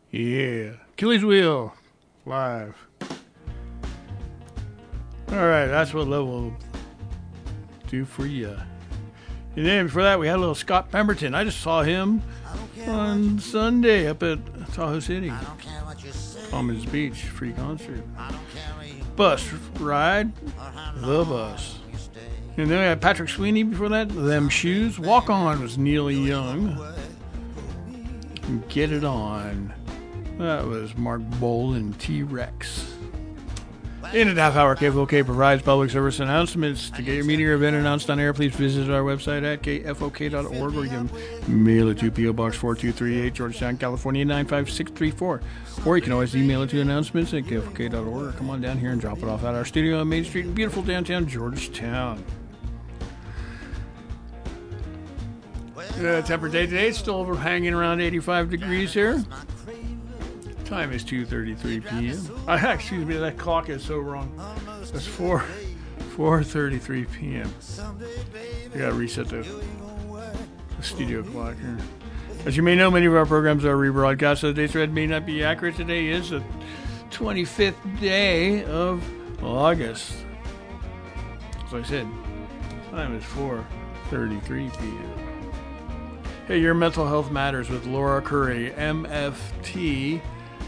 Yeah. Achilles Wheel. Live. Alright, that's what Love will do for you. And then before that, we had a little Scott Pemberton. I just saw him on Sunday up at Tahoe City. Palmers Beach, free concert. Bus ride, the bus. And then we had Patrick Sweeney before that, Them Shoes. Walk On was Neil Young. Get It On. That was Mark Bowl and T-Rex. In a half hour, KFOK provides public service announcements. To get your meeting or event announced on air, please visit our website at kfok.org, or you can mail it to P.O. Box 4238, Georgetown, California 95634. Or you can always email it to announcements at kfok.org, or come on down here and drop it off at our studio on Main Street in beautiful downtown Georgetown. Temperature today is still hanging around 85 degrees here. Time is 2:33 p.m. Excuse me, that clock is so wrong. That's 4:33 p.m. I gotta reset the studio clock here. As you may know, many of our programs are rebroadcast, so the dates read may not be accurate. Today is the 25th day of August. As I said, time is 4:33 p.m. Hey, your mental health matters with Laura Curry, MFT.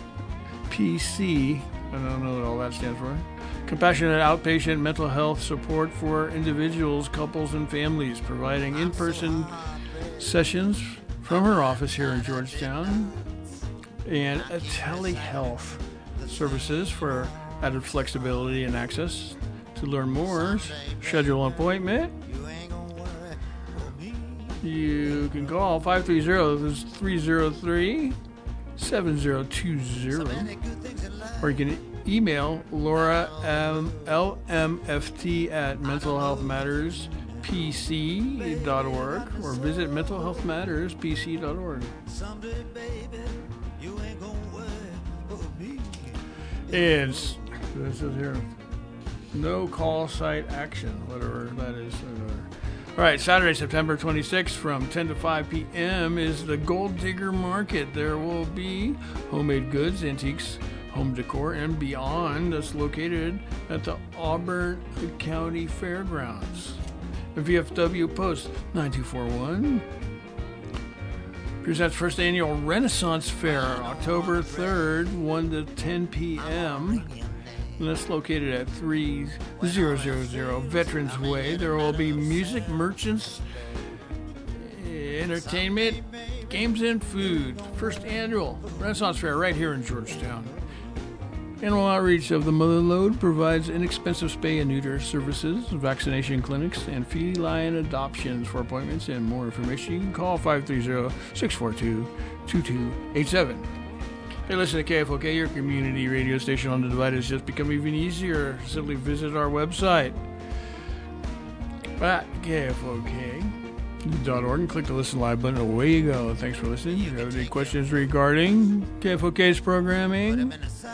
PC, I don't know what all that stands for. Compassionate outpatient mental health support for individuals, couples, and families, providing in-person sessions from her office here in Georgetown, and a telehealth services for added flexibility and access. To learn more, schedule an appointment. You can call 530-303 7020, or you can email Laura LMFT at mentalhealthmatterspc.org, or visit mentalhealthmatterspc.org. And this is here, no call site action, whatever that is. All right, Saturday, September 26th from 10 to 5 p.m. is the Gold Digger Market. There will be homemade goods, antiques, home decor, and beyond. That's located at the Auburn County Fairgrounds. VFW Post 9241 presents first annual Renaissance Fair, October 3rd, 1 to 10 p.m. That's located at 3000 Veterans Way. There will be music, merchants, entertainment, games, and food. First annual Renaissance Fair right here in Georgetown. Animal Outreach of the Mother Lode provides inexpensive spay and neuter services, vaccination clinics, and feline adoptions. For appointments and more information, you can call 530-642-2287. Hey, listen to KFOK, your community radio station on the Divide has just become even easier. Simply visit our website at KFOK.org and click the Listen Live button. Away you go. Thanks for listening. If you have any questions regarding KFOK's programming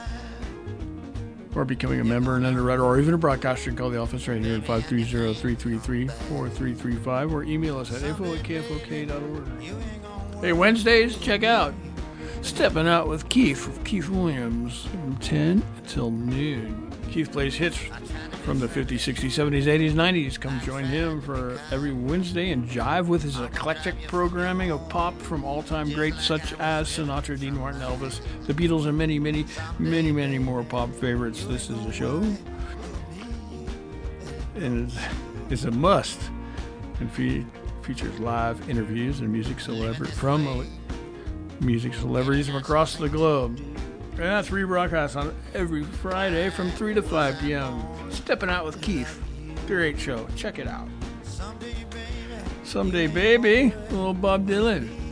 or becoming a member, an underwriter, or even a broadcaster, call the office right here at 530-333-4335 or email us at info@kfok.org. Hey, Wednesdays, check out Stepping Out with Keith Williams from 10 until noon. Keith plays hits from the 50s, 60s, 70s, 80s, 90s. Come join him for every Wednesday and jive with his eclectic programming of pop from all-time greats such as Sinatra, Dean Martin, Elvis, the Beatles, and many, many, many, many more pop favorites. This is a show, and it's a must, and features live interviews and music celebrities from across the globe. And that's rebroadcast on every Friday from 3 to 5 p.m. Stepping Out with Keith. Great show. Check it out. Someday Baby, little Bob Dylan.